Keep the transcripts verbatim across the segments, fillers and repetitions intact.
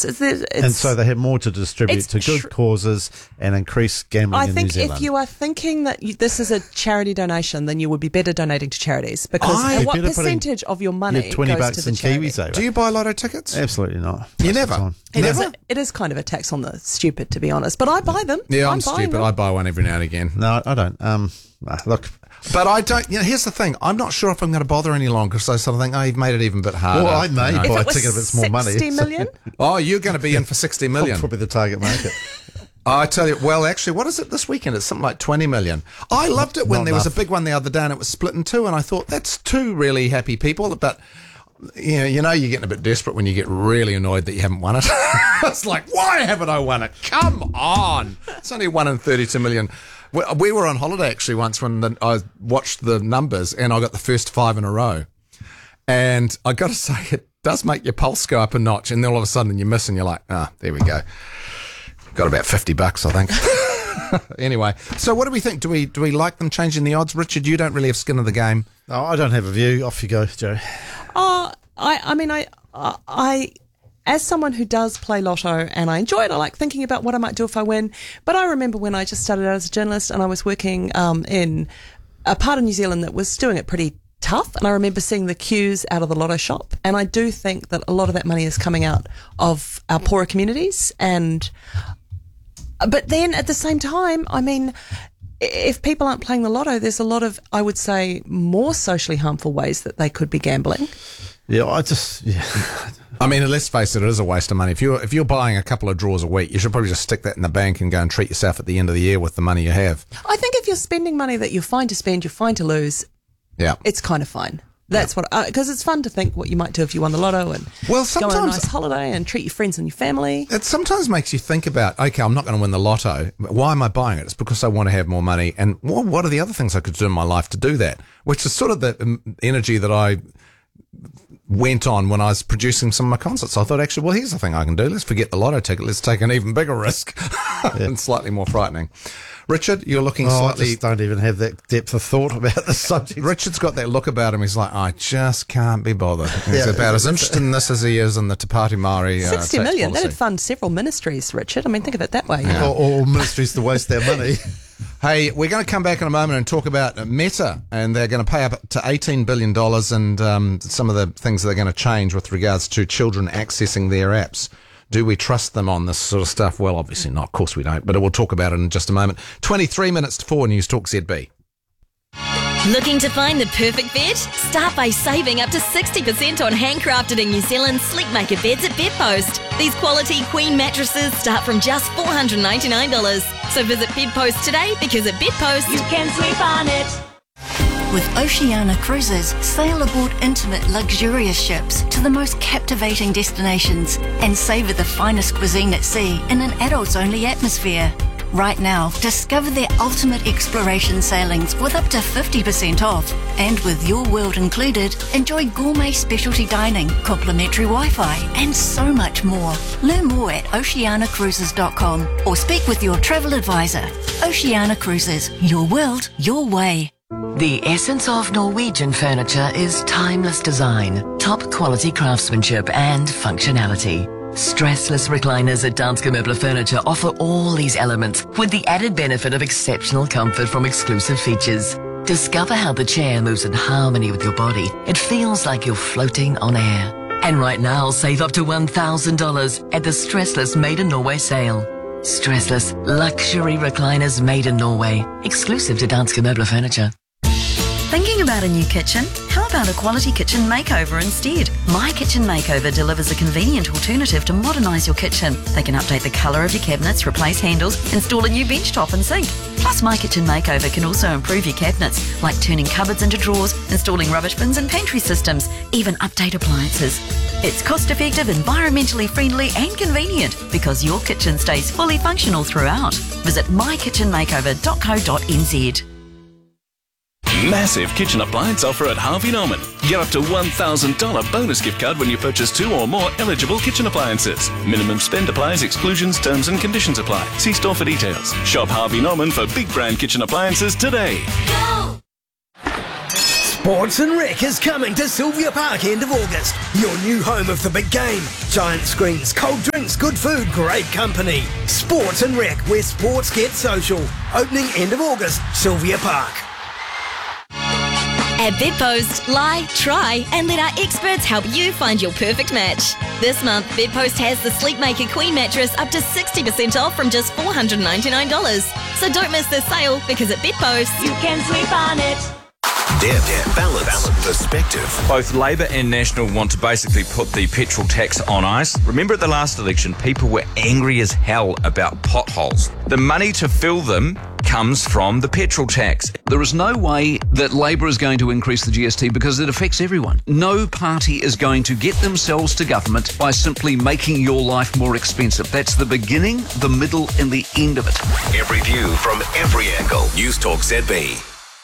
tickets. It's, it's, and so they have more to distribute to good tr- causes and increase gambling I in New think Zealand. if you are thinking that you, this is a charity donation, then you would be better donating to charities, because I- what You're better putting percentage of your money your twenty goes bucks to the in charity? Kiwis over. Do you buy lotto tickets? Absolutely not. You Most of never? the time. It is, Never? a, it is kind of a tax on the stupid, to be honest. But I buy them. Yeah, I'm, buying stupid. them. I buy one every now and again. No, I don't. Um, nah, look, But I don't, you know, here's the thing. I'm not sure if I'm going to bother any longer, because I sort of think, oh, you've made it even a bit harder. well, I may You know. If buy a it was ticket if it's more money. sixty million, Oh, you're going to be in for sixty million. Probably the target market. I tell you, well, actually, what is it this weekend? It's something like twenty million. I loved it when Not there was a enough. big one the other day and it was split in two, and I thought, that's two really happy people. But, you know, you know you're getting a bit desperate when you get really annoyed that you haven't won it. It's like, why haven't I won it? Come on. It's only one in thirty-two million. We, we were on holiday, actually, once when the, I watched the numbers and I got the first five in a row. And I got to say, it does make your pulse go up a notch, and then all of a sudden you miss and you're like, ah, there we go. Got about fifty bucks, I think. Anyway, so what do we think? Do we do we like them changing the odds? Richard, you don't really have skin in the game. Oh, I don't have a view. Off you go, Joe. oh, I, I mean, I, I, I, as someone who does play lotto and I enjoy it, I like thinking about what I might do if I win. But I remember when I just started out as a journalist and I was working um, in a part of New Zealand that was doing it pretty tough, and I remember seeing the queues out of the lotto shop, and I do think that a lot of that money is coming out of our poorer communities. And but then at the same time, I mean, if people aren't playing the lotto, there's a lot of, I would say, more socially harmful ways that they could be gambling. Yeah, I just yeah. I mean, let's face it, it is a waste of money. If you're if you're buying a couple of draws a week, you should probably just stick that in the bank and go and treat yourself at the end of the year with the money you have. I think if you're spending money that you're fine to spend, you're fine to lose, Yeah. it's kind of fine. That's what, because it's fun to think what you might do if you won the lotto and Well, go on a sometimes- nice holiday and treat your friends and your family. It sometimes makes you think about, okay, I'm not going to win the lotto. Why am I buying it? It's because I want to have more money. And well, what are the other things I could do in my life to do that? Which is sort of the um, energy that I went on when I was producing some of my concerts. I thought, actually, well, here's the thing I can do. Let's forget the lotto ticket. Let's take an even bigger risk and slightly more frightening. Richard, you're looking Oh, I slightly... just don't even have that depth of thought about the subject. Richard's got that look about him. He's like, I just can't be bothered. He's Yeah. about as interested in this as he is in the Te Pāti Māori uh, Sixty tax million, policy. that'd fund several ministries, Richard. I mean, think of it that way. you know. Or, or ministries to waste their money. Hey, we're going to come back in a moment and talk about Meta, and they're going to pay up to eighteen billion dollars, and um, some of the things they're going to change with regards to children accessing their apps. Do we trust them on this sort of stuff? Well, obviously not. Of course we don't, but we'll talk about it in just a moment. twenty-three minutes to four, News Talk Z B. Looking to find the perfect bed? Start by saving up to sixty percent on handcrafted in New Zealand Sleepmaker beds at Bedpost. These quality queen mattresses start from just four hundred ninety-nine dollars. So visit Bedpost today, because at Bedpost You can sleep on it. With Oceania Cruises, sail aboard intimate, luxurious ships to the most captivating destinations and savour the finest cuisine at sea in an adults-only atmosphere. Right now, discover their ultimate exploration sailings with up to fifty percent off. And with Your World included, enjoy gourmet specialty dining, complimentary Wi-Fi, and so much more. Learn more at oceana cruises dot com or speak with your travel advisor. Oceania Cruises, your world, your way. The essence of Norwegian furniture is timeless design, top quality craftsmanship and functionality. Stressless recliners at Danske Møbler Furniture offer all these elements with the added benefit of exceptional comfort from exclusive features. Discover how the chair moves in harmony with your body. It feels like you're floating on air. And right now, save up to one thousand dollars at the Stressless Made in Norway sale. Stressless luxury recliners made in Norway, exclusive to Danske Møbler Furniture. Thinking about a new kitchen? How about a quality kitchen makeover instead? My Kitchen Makeover delivers a convenient alternative to modernise your kitchen. They can update the colour of your cabinets, replace handles, install a new benchtop and sink. Plus, My Kitchen Makeover can also improve your cabinets, like turning cupboards into drawers, installing rubbish bins and pantry systems, even update appliances. It's cost-effective, environmentally friendly and convenient, because your kitchen stays fully functional throughout. Visit my kitchen makeover dot co dot n z. Massive kitchen appliance offer at Harvey Norman. Get up to one thousand dollars bonus gift card when you purchase two or more eligible kitchen appliances. Minimum spend applies, exclusions, terms and conditions apply. See store for details. Shop Harvey Norman for big brand kitchen appliances today. Go! Sports and Rec is coming to Sylvia Park end of August. Your new home of the big game. Giant screens, cold drinks, good food, great company. Sports and Rec, where sports get social. Opening end of August, Sylvia Park. At Bedpost, lie, try, and let our experts help you find your perfect match. This month, Bedpost has the Sleepmaker Queen mattress up to sixty percent off from just four hundred ninety-nine dollars. So don't miss this sale, because at Bedpost, you can sleep on it. Deb, Deb, balance, balance, perspective. Both Labor and National want to basically put the petrol tax on ice. Remember at the last election, people were angry as hell about potholes. The money to fill them comes from the petrol tax. There is no way that Labor is going to increase the G S T because it affects everyone. No party is going to get themselves to government by simply making your life more expensive. That's the beginning, the middle and the end of it. Every view from every angle. News Talk Z B.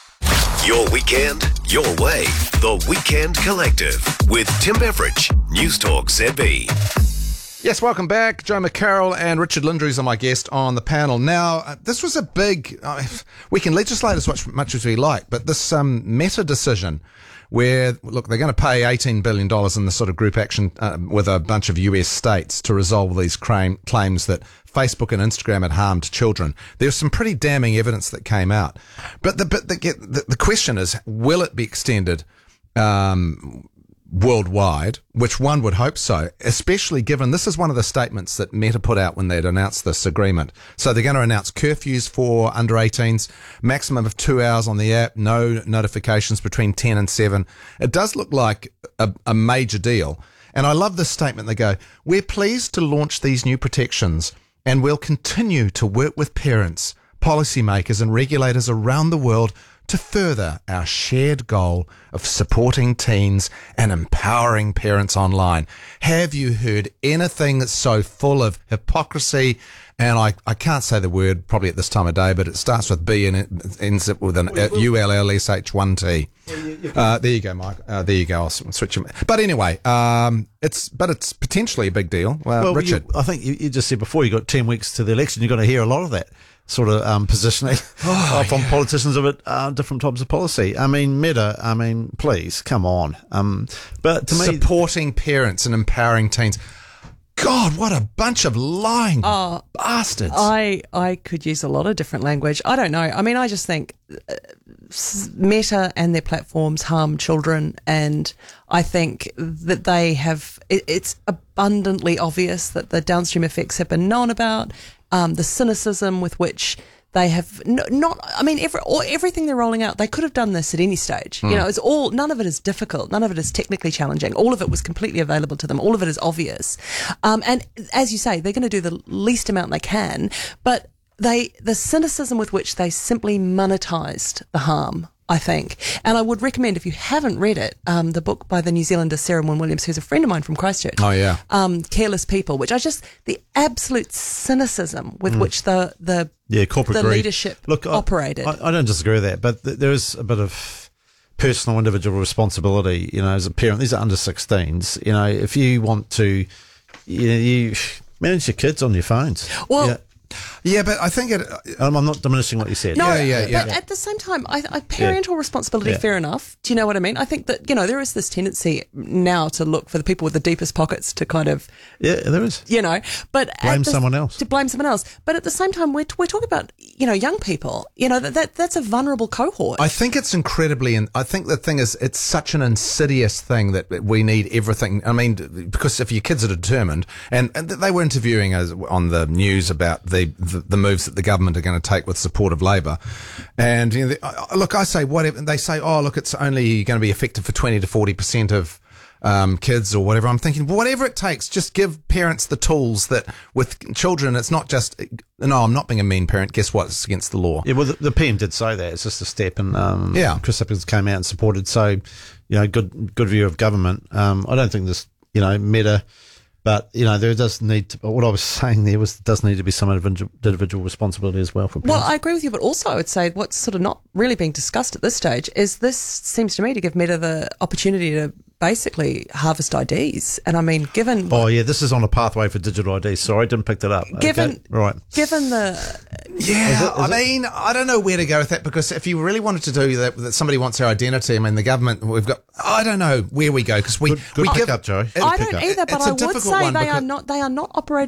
Your weekend, your way. The Weekend Collective with Tim Beveridge. News Talk Z B. Yes, welcome back. Joe McCarroll and Richard Lindrews are my guest on the panel. Now, uh, this was a big... Uh, we can legislate as much, much as we like, but this um, Meta decision where, look, they're going to pay eighteen billion dollars in this sort of group action uh, with a bunch of U S states to resolve these claim, claims that Facebook and Instagram had harmed children. There's some pretty damning evidence that came out. But the, but the, the, the question is, will it be extended um, worldwide, which one would hope so, especially given this is one of the statements that Meta put out when they'd announced this agreement. So they're going to announce curfews for under eighteens, maximum of two hours on the app, no notifications between ten and seven. It does look like a, a major deal. And I love this statement. They go, we're pleased to launch these new protections and we'll continue to work with parents, policymakers and regulators around the world to further our shared goal of supporting teens and empowering parents online. Have you heard anything that's so full of hypocrisy? And I, I can't say the word probably at this time of day, but it starts with B and it ends up with an uh, U L L S H one T. Uh, there you go, Mike. Uh, there you go. I'll switch them. But anyway, um, it's but it's potentially a big deal. Well, well Richard, you, I think you, you just said before you got ten weeks to the election. You're going to hear a lot of that sort of um, positioning oh, uh, from yeah. politicians about uh, different types of policy. I mean, Meta, I mean, please, come on. Um, but to me, supporting parents and empowering teens. God, what a bunch of lying oh, bastards. I, I could use a lot of different language. I don't know. I mean, I just think uh, Meta and their platforms harm children, and I think that they have, it, it's abundantly obvious that the downstream effects have been known about. Um, the cynicism with which they have no, not, I mean, every, or everything they're rolling out, they could have done this at any stage. Mm. You know, it's all, none of it is difficult. None of it is technically challenging. All of it was completely available to them. All of it is obvious. Um, and as you say, they're going to do the least amount they can, but they, the cynicism with which they simply monetized the harm, I think. And I would recommend, if you haven't read it, um, the book by the New Zealander Sarah Wynne Williams, who's a friend of mine from Christchurch. Oh, yeah. Um, Careless People, which I just, the absolute cynicism with mm. which the, the, yeah, corporate the greed. leadership Look, operated. I, I don't disagree with that, but th- there is a bit of personal individual responsibility, you know, as a parent. These are under sixteens. You know, if you want to, you know, you manage your kids on your phones. Well, yeah. Yeah, but I think it. Um, I'm not diminishing what you said. No, yeah, yeah, yeah. But at the same time, I, I parental yeah. responsibility, yeah. fair enough. Do you know what I mean? I think that, you know, there is this tendency now to look for the people with the deepest pockets to kind of, yeah, there is. You know, but blame the, someone else. To blame someone else. But at the same time, we're we're talking about, you know, young people. You know, that, that that's a vulnerable cohort. I think it's incredibly, and I think the thing is, it's such an insidious thing that we need everything. I mean, because if your kids are determined, and, and they were interviewing us on the news about the the, the moves that the government are going to take with support of Labor. And you know, the, look, I say whatever, they say, oh, look, it's only going to be effective for twenty to forty percent of um, kids or whatever. I'm thinking, whatever it takes, just give parents the tools that with children, it's not just, no, I'm not being a mean parent. Guess what? It's against the law. Yeah, well, the, the P M did say that. It's just a step. And um, yeah. Chris Hipkins came out and supported. So, you know, good good view of government. Um, I don't think this, you know, Meta. But, you know, there does need to, what I was saying there was, does need to be some individual responsibility as well for parents. Well, I agree with you, but also I would say what's sort of not really being discussed at this stage is this seems to me to give Meta the opportunity to basically harvest I Ds. And I mean, given Oh, yeah, this is on a pathway for digital I D. Sorry, I didn't pick that up. given Okay, right. given the Yeah, Is it- is I it- mean, I don't know where to go with that, because if you really wanted to do that, that somebody wants our identity, I mean, the government, we've got, I don't know where we go, because we, Good, good we pick give, up, Joe. Good I pick don't up. either, but It's a I would difficult say one they are because- not they are not operating